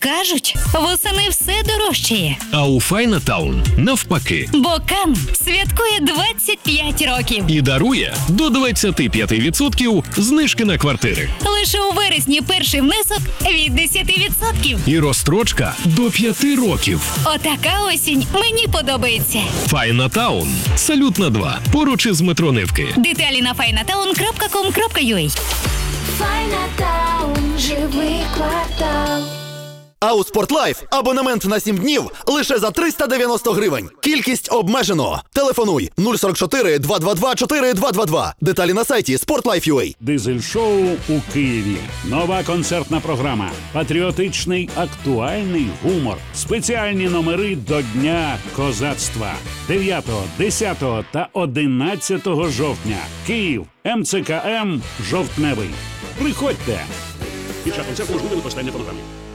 Кажуть, восени все дорожчає. А у Файнатаун навпаки. Бо Кан святкує 25 років. І дарує до 25% знижки на квартири. Лише у вересні перший внесок від 10%. І розстрочка до 5 років. Отака осінь мені подобається. Файнатаун. Салют на 2. Поруч із метро Невки. Деталі на finatown.com.ua. Файнатаун, живий квартал. А у Спортлайф абонемент на 7 днів лише за 390 гривень. Кількість обмежено. Телефонуй 044 222 4222. Деталі на сайті Sportlife.ua. Дизель-шоу у Києві. Нова концертна програма. Патріотичний актуальний гумор. Спеціальні номери до Дня козацтва. 9, 10 та 11 жовтня. Київ. МЦКМ «Жовтневий». Приходьте! Під час концерту можливе використання фонограми.